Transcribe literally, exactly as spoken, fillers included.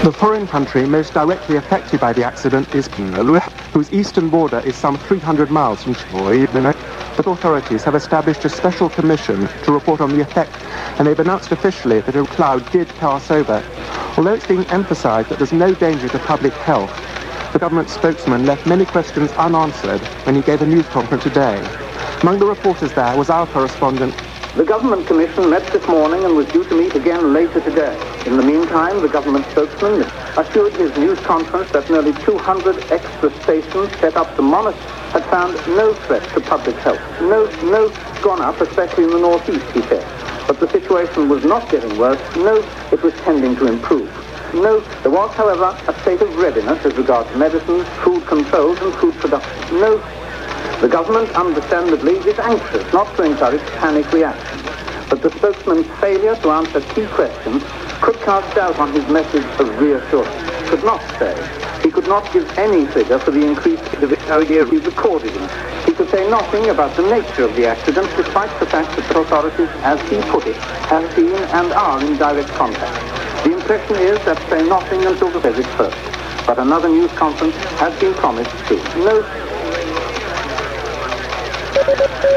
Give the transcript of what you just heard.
The foreign country most directly affected by the accident is Bengaluru, whose eastern border is some three hundred miles from Chennai. But authorities have established a special commission to report on the effect, and they've announced officially that a cloud did pass over. Although it's being emphasized that there's no danger to public health, the government spokesman left many questions unanswered when he gave a news conference today. Among the reporters there was our correspondent. The Government Commission met this morning and was due to meet again later today. In the meantime, the government spokesman assured his news conference that nearly two hundred extra stations set up to monitor had found no threat to public health. No, no gone up, especially in the northeast, he said. But the situation was not getting worse. No, it was tending to improve. No, there was, however, a state of readiness as regards medicines, food controls and food production. No, the government, understandably, is anxious not to encourage panic reactions. But the spokesman's failure to answer key questions could cast doubt on his message of reassurance. Could not say. He could not give any figure for the increased severity he recorded in. He could say nothing about the nature of the accident, despite the fact that the authorities, as he put it, have been and are in direct contact. The impression is that say nothing until the visit first. But another news conference has been promised soon. No